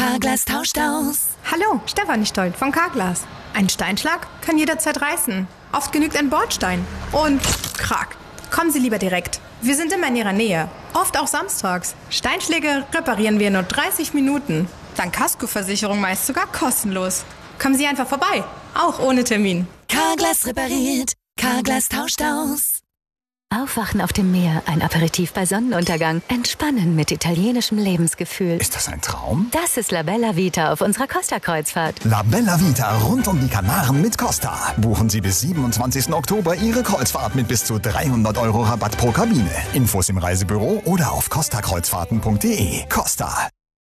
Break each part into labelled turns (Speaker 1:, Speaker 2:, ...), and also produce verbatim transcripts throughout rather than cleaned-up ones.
Speaker 1: Carglass tauscht aus.
Speaker 2: Hallo, Stefanie Stolt von Carglass. Ein Steinschlag kann jederzeit reißen. Oft genügt ein Bordstein. Und krack. Kommen Sie lieber direkt. Wir sind immer in Ihrer Nähe. Oft auch samstags. Steinschläge reparieren wir in nur dreißig Minuten. Dank Kaskoversicherung meist sogar kostenlos. Kommen Sie einfach vorbei. Auch ohne Termin.
Speaker 1: Carglass repariert. Carglass tauscht aus.
Speaker 3: Aufwachen auf dem Meer, ein Aperitif bei Sonnenuntergang, entspannen mit italienischem Lebensgefühl.
Speaker 4: Ist das ein Traum?
Speaker 3: Das ist La Bella Vita auf unserer Costa-Kreuzfahrt.
Speaker 4: La Bella Vita rund um die Kanaren mit Costa. Buchen Sie bis siebenundzwanzigsten Oktober Ihre Kreuzfahrt mit bis zu dreihundert Euro Rabatt pro Kabine. Infos im Reisebüro oder auf costa kreuzfahrten punkt de. Costa.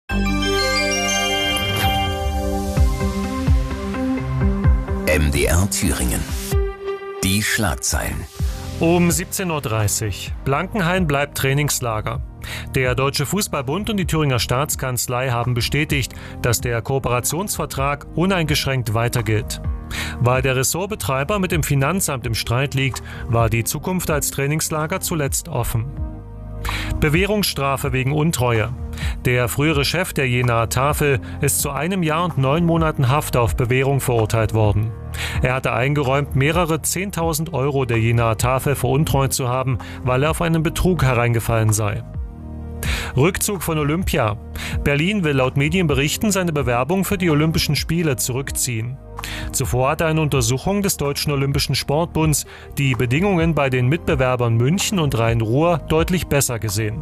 Speaker 5: M D R Thüringen. Die Schlagzeilen.
Speaker 6: Um siebzehn Uhr dreißig. Blankenhain bleibt Trainingslager. Der Deutsche Fußballbund und die Thüringer Staatskanzlei haben bestätigt, dass der Kooperationsvertrag uneingeschränkt weiter gilt. Weil der Ressortbetreiber mit dem Finanzamt im Streit liegt, war die Zukunft als Trainingslager zuletzt offen. Bewährungsstrafe wegen Untreue. Der frühere Chef der Jenaer Tafel ist zu einem Jahr und neun Monaten Haft auf Bewährung verurteilt worden. Er hatte eingeräumt, mehrere zehntausend Euro der Jenaer Tafel veruntreut zu haben, weil er auf einen Betrug hereingefallen sei. Rückzug von Olympia. Berlin will laut Medienberichten seine Bewerbung für die Olympischen Spiele zurückziehen. Zuvor hatte eine Untersuchung des Deutschen Olympischen Sportbunds die Bedingungen bei den Mitbewerbern München und Rhein-Ruhr deutlich besser gesehen.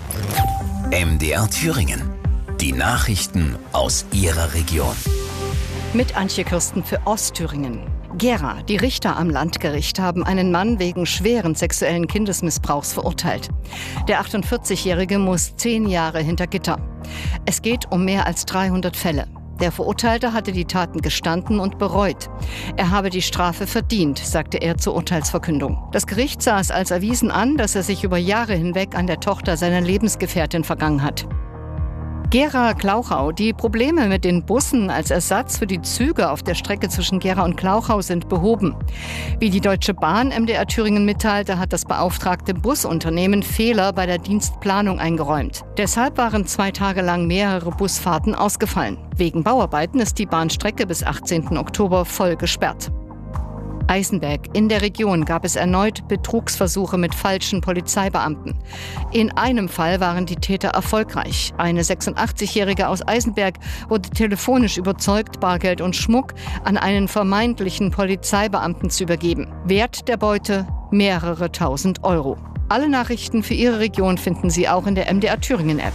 Speaker 5: M D R Thüringen. Die Nachrichten aus Ihrer Region.
Speaker 7: Mit Antje Kirsten für Ostthüringen. Gera, die Richter am Landgericht haben einen Mann wegen schweren sexuellen Kindesmissbrauchs verurteilt. Der achtundvierzigjährige muss zehn Jahre hinter Gitter. Es geht um mehr als dreihundert Fälle. Der Verurteilte hatte die Taten gestanden und bereut. Er habe die Strafe verdient, sagte er zur Urteilsverkündung. Das Gericht sah es als erwiesen an, dass er sich über Jahre hinweg an der Tochter seiner Lebensgefährtin vergangen hat. Gera-Glauchau. Die Probleme mit den Bussen als Ersatz für die Züge auf der Strecke zwischen Gera und Glauchau sind behoben. Wie die Deutsche Bahn M D R Thüringen mitteilte, hat das beauftragte Busunternehmen Fehler bei der Dienstplanung eingeräumt. Deshalb waren zwei Tage lang mehrere Busfahrten ausgefallen. Wegen Bauarbeiten ist die Bahnstrecke bis achtzehnten Oktober voll gesperrt. Eisenberg. In der Region gab es erneut Betrugsversuche mit falschen Polizeibeamten. In einem Fall waren die Täter erfolgreich. Eine sechsundachtzigjährige aus Eisenberg wurde telefonisch überzeugt, Bargeld und Schmuck an einen vermeintlichen Polizeibeamten zu übergeben. Wert der Beute mehrere tausend Euro. Alle Nachrichten für Ihre Region finden Sie auch in der M D R Thüringen App.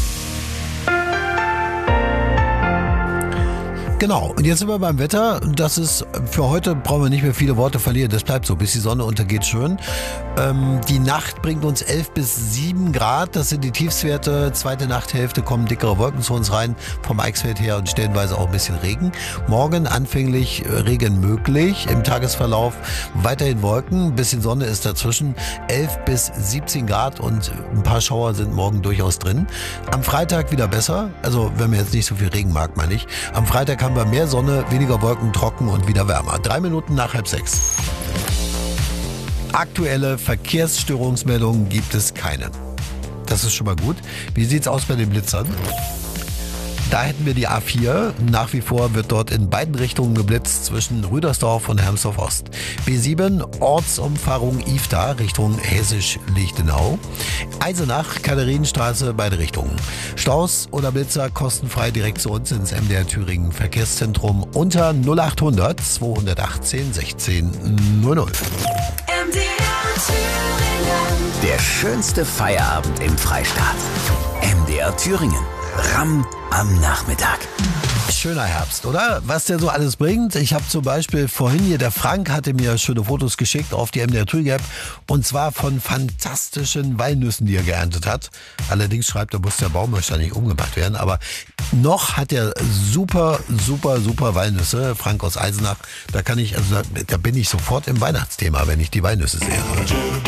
Speaker 8: Genau, und jetzt sind wir beim Wetter. Das ist für heute, brauchen wir nicht mehr viele Worte verlieren. Das bleibt so, bis die Sonne untergeht, schön. Ähm, die Nacht bringt uns elf bis sieben Grad. Das sind die Tiefstwerte. Zweite Nachthälfte kommen dickere Wolken zu uns rein vom Eichsfeld her und stellenweise auch ein bisschen Regen. Morgen anfänglich Regen möglich. Im Tagesverlauf weiterhin Wolken. Ein bisschen Sonne ist dazwischen. elf bis siebzehn Grad und ein paar Schauer sind morgen durchaus drin. Am Freitag wieder besser. Also wenn man jetzt nicht so viel Regen mag, meine ich. Am Freitag haben wir mehr Sonne, weniger Wolken, trocken und wieder wärmer. Drei Minuten nach halb sechs. Aktuelle Verkehrsstörungsmeldungen gibt es keine. Das ist schon mal gut. Wie sieht's aus bei den Blitzern? Da hätten wir die A vier. Nach wie vor wird dort in beiden Richtungen geblitzt zwischen Rüdersdorf und Hermsdorf Ost. B sieben, Ortsumfahrung Ifta Richtung Hessisch-Lichtenau. Eisenach, Katharinenstraße, beide Richtungen. Staus oder Blitzer kostenfrei direkt zu uns ins M D R Thüringen Verkehrszentrum unter null achthundert zweihundertachtzehn sechzehn null null.
Speaker 1: M D R Thüringen.
Speaker 5: Der schönste Feierabend im Freistaat. M D R Thüringen. Ramm am Nachmittag.
Speaker 8: Schöner Herbst, oder? Was der so alles bringt. Ich habe zum Beispiel vorhin hier, der Frank hatte mir schöne Fotos geschickt auf die M D R Thüringen App. Und zwar von fantastischen Walnüssen, die er geerntet hat. Allerdings schreibt er, muss der Baum wahrscheinlich umgemacht werden. Aber noch hat er super, super, super Walnüsse. Frank aus Eisenach. Da kann ich, also da, da bin ich sofort im Weihnachtsthema, wenn ich die Walnüsse sehe.